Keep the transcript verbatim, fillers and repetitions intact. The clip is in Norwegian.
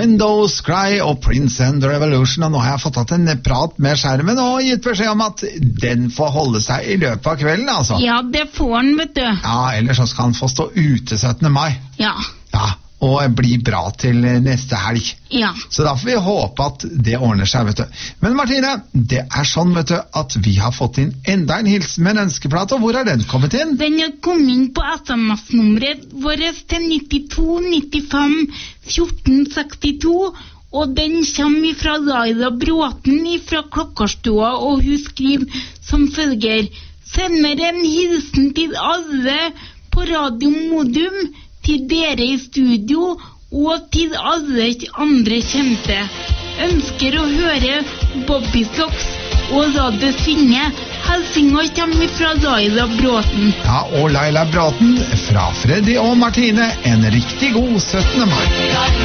Windows Cry og Prince and the Revolution, og nå har jeg fått tatt en prat med skjermen og gitt beskjed om at den får holde seg i løpet av kvelden, altså. Ja, det får han, vet du. Ja, ellers så skal han få stå ute syttende mai. Ja. Ja, og bli bra til neste helg. Ja. Så da får vi håpe at det ordner seg, vet du. Men Martine, det er sånn, vet du, at vi har fått inn enda en hilsen med en ønskeplate, og hvor har den kommet inn? Den er kommet inn på S M S-nummeret vårt til nittito nittifem fjorten sekstito, og den kommer fra Laila Bråten fra Klokkarstua, og hun skriver som følger: sender en hilsen til alle på Radio Modum, til dere i studio og til alle andre kjente. Ønsker å høre Bobby Socks og la det synge. Hilsninger kommer fra Laila Bråten. Ja, og Laila Bråten fra Freddy og Martine, en riktig god syttende mai.